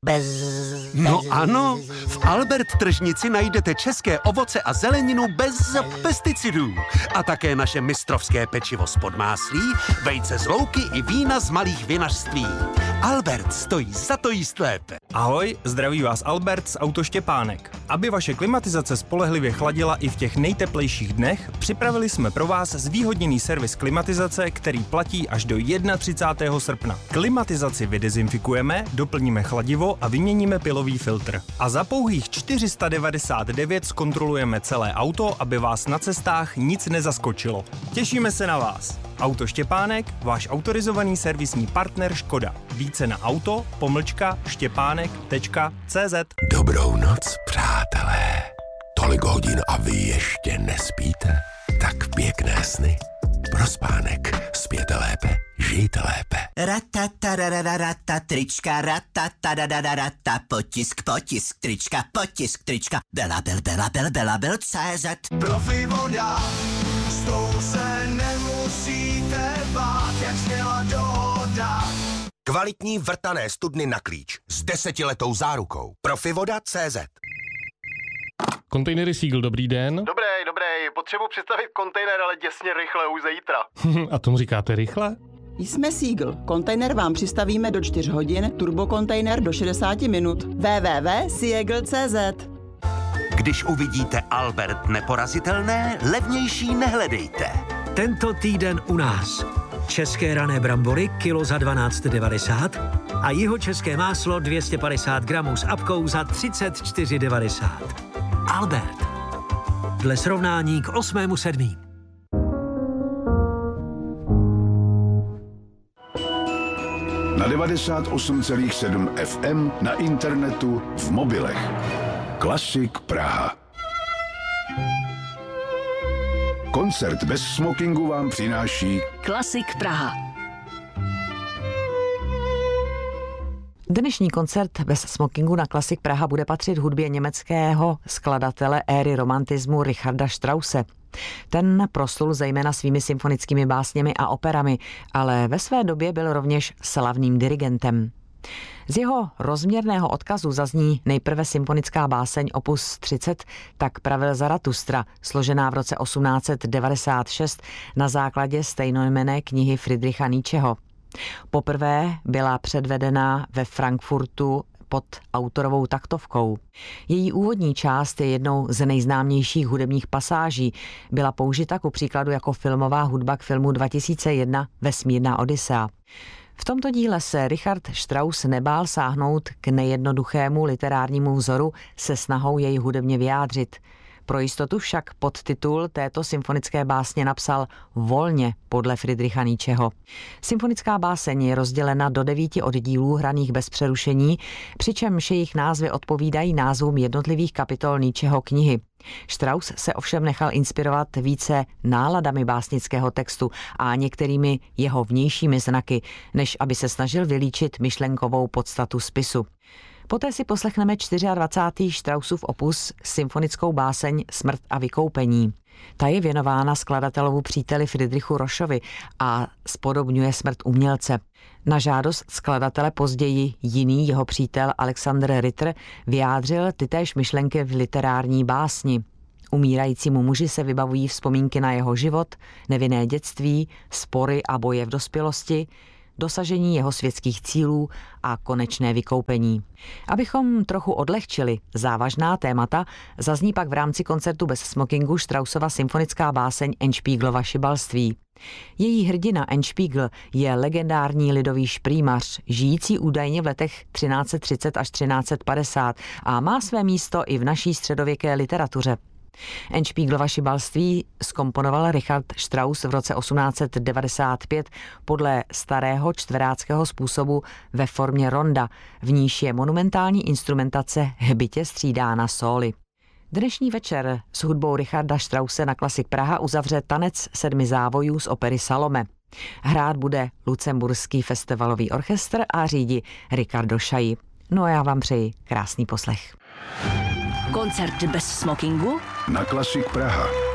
No ano, v Albert tržnici najdete české ovoce a zeleninu bez pesticidů. A také naše mistrovské pečivo z podmáslí, vejce z louky i vína z malých vinařství. Albert stojí za to jíst lépe. Ahoj, zdraví vás Albert z Auto Štěpánek. Aby vaše klimatizace spolehlivě chladila i v těch nejteplejších dnech, připravili jsme pro vás zvýhodněný servis klimatizace, který platí až do 31. srpna. Klimatizaci vydezinfikujeme, doplníme chladivo a vyměníme pilový filtr. A za pouhých 499 zkontrolujeme celé auto, aby vás na cestách nic nezaskočilo. Těšíme se na vás. Auto Štěpánek, váš autorizovaný servisní partner Škoda. Více na auto-štěpánek.cz. Dobrou noc, přátelé. Tolik hodin a vy ještě nespíte? Tak pěkné sny. Pro spánek spěte lépe, žijte lépe. Ratatarararata, trička, ratatarararata, potisk, trička, Bela, CZ. Profivoda, s tou se nemusíte bát, jak sněla dohoda. Kvalitní vrtané studny na klíč s 10letou zárukou. Profivoda.cz. Kontejnery Seagull, dobrý den. Dobrý, potřebuji přistavit kontejner, ale děsně rychle, už zítra. A tomu říkáte rychle? Jsme Seagull. Kontejner vám přistavíme do 4 hodin, turbokontejner do 60 minut. www.seagull.cz. Když uvidíte Albert neporazitelné, levnější nehledejte. Tento týden u nás. České rané brambory kilo za 12,90 a jihočeské máslo 250 gramů s apkou za 34,90. Albert. Dle srovnání k 8.7. Na 98,7 FM, na internetu, v mobilech. Klasik Praha. Koncert bez smokingu vám přináší Klasik Praha. Dnešní koncert bez smokingu na Klasik Praha bude patřit hudbě německého skladatele éry romantismu Richarda Strausse. Ten proslul zejména svými symfonickými básněmi a operami, ale ve své době byl rovněž slavným dirigentem. Z jeho rozměrného odkazu zazní nejprve symfonická báseň opus 30, tak pravil Zaratustra, složená v roce 1896 na základě stejnojmenné knihy Friedricha Nietzscheho. Poprvé byla předvedena ve Frankfurtu pod autorovou taktovkou. Její úvodní část je jednou z nejznámějších hudebních pasáží. Byla použita ku příkladu jako filmová hudba k filmu 2001 Vesmírná Odysea. V tomto díle se Richard Strauss nebál sáhnout k nejednoduchému literárnímu vzoru se snahou jej hudebně vyjádřit. Pro jistotu však podtitul této symfonické básně napsal Volně podle Friedricha Nietzscheho. Symfonická báseň je rozdělena do 9 oddílů hraných bez přerušení, přičemž jejich názvy odpovídají názvům jednotlivých kapitol Nietzscheho knihy. Strauss se ovšem nechal inspirovat více náladami básnického textu a některými jeho vnějšími znaky, než aby se snažil vylíčit myšlenkovou podstatu spisu. Poté si poslechneme 24. Straussův opus symfonickou báseň Smrt a vykoupení. Ta je věnována skladatelovu příteli Friedrichu Rochovi a spodobňuje smrt umělce. Na žádost skladatele později jiný jeho přítel Alexander Ritter vyjádřil tytéž myšlenky v literární básni. Umírajícímu muži se vybavují vzpomínky na jeho život, nevinné dětství, spory a boje v dospělosti, dosažení jeho světských cílů a konečné vykoupení. Abychom trochu odlehčili závažná témata, zazní pak v rámci koncertu bez smokingu Straussova symfonická báseň Endspieglova šibalství. Její hrdina Endspiegel je legendární lidový šprýmař, žijící údajně v letech 1330 až 1350 a má své místo i v naší středověké literatuře. Endspieglova šibalství zkomponoval Richard Strauss v roce 1895 podle starého čtveráckého způsobu ve formě ronda, v níž je monumentální instrumentace hbitě střídána sóly. Dnešní večer s hudbou Richarda Strausse na Klasik Praha uzavře Tanec 7 závojů z opery Salome. Hrát bude Lucemburský festivalový orchestr a řídí Ricardo Chailly. No a já vám přeji krásný poslech. Koncert bez smokingu na Klasik Praha.